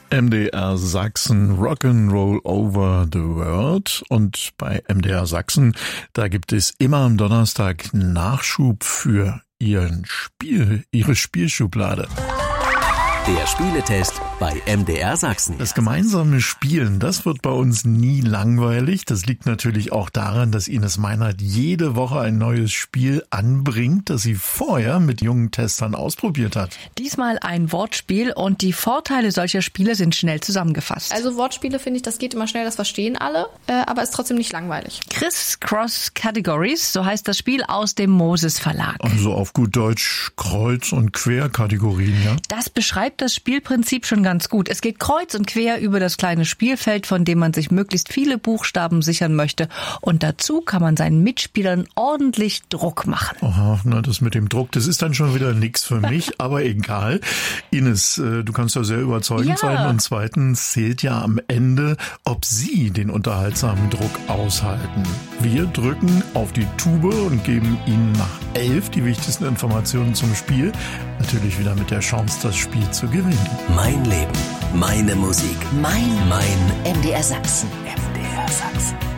MDR Sachsen, Rock'n'Roll Over the World. Und bei MDR Sachsen, da gibt es immer am Donnerstag Nachschub für Ihre Spielschublade. Der Spieletest bei MDR Sachsen. Das gemeinsame Spielen, das wird bei uns nie langweilig. Das liegt natürlich auch daran, dass Ines Meinert jede Woche ein neues Spiel anbringt, das sie vorher mit jungen Testern ausprobiert hat. Diesmal ein Wortspiel und die Vorteile solcher Spiele sind schnell zusammengefasst. Also Wortspiele, finde ich, das geht immer schnell, das verstehen alle, aber ist trotzdem nicht langweilig. Criss-Cross Categories, so heißt das Spiel aus dem Moses Verlag. Also auf gut Deutsch Kreuz- und Querkategorien, ja? Das beschreibt das Spielprinzip schon ganz gut. Es geht kreuz und quer über das kleine Spielfeld, von dem man sich möglichst viele Buchstaben sichern möchte. Und dazu kann man seinen Mitspielern ordentlich Druck machen. Aha, na, das mit dem Druck, das ist dann schon wieder nichts für mich, aber egal. Ines, du kannst ja sehr überzeugend sein. Und zweitens zählt ja am Ende, ob Sie den unterhaltsamen Druck aushalten. Wir drücken auf die Tube und geben Ihnen nach 11 die wichtigsten Informationen zum Spiel. Natürlich wieder mit der Chance, das Spiel zu gewinnen. Mein Leben, meine Musik, mein MDR Sachsen. MDR Sachsen.